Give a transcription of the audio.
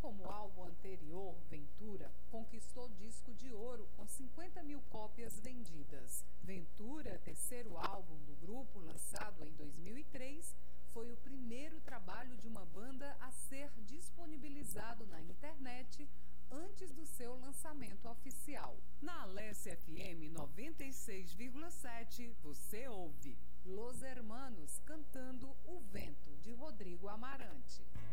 como o álbum anterior, Ventura, conquistou disco de ouro com 50 mil cópias vendidas. Ventura, terceiro álbum do grupo, lançado em 2003, foi o primeiro trabalho de uma banda a ser disponibilizado na internet antes do seu lançamento oficial. Na Alessia FM 96,7, você ouve Los Hermanos cantando O Vento, de Rodrigo Amarante.